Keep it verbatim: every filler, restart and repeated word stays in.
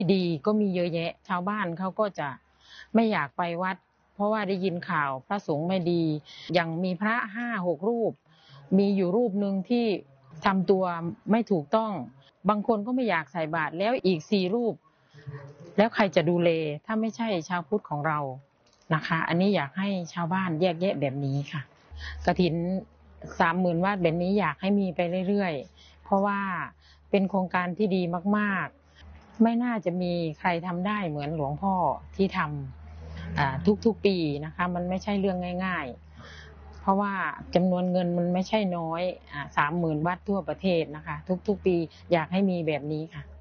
ดีก็มีเยอะแยะชาวบ้านเขาก็จะไม่อยากไปวัดเพราะว่าได้ยินข่าวพระสงฆ์ไม่ดีอย่างมีพระห้าหกรูปมีอยู่รูปหนึ่งที่ทำตัวไม่ถูกต้องบางคนก็ไม่อยากใส่บาตรแล้วอีกสี่รูปแล้วใครจะดูแลถ้าไม่ใช่ชาวพุทธของเรานะคะอันนี้อยากให้ชาวบ้านแยกแยะแบบนี้ค่ะกฐินสามหมื่นวัดแบบนี้อยากให้มีไปเรื่อยๆเพราะว่าเป็นโครงการที่ดีมากๆไม่น่าจะมีใครทำได้เหมือนหลวงพ่อที่ทำทุกๆปีนะคะมันไม่ใช่เรื่องง่ายๆเพราะว่าจำนวนเงินมันไม่ใช่น้อยสามหมื่นวัดทั่วประเทศนะคะทุกๆปีอยากให้มีแบบนี้ค่ะ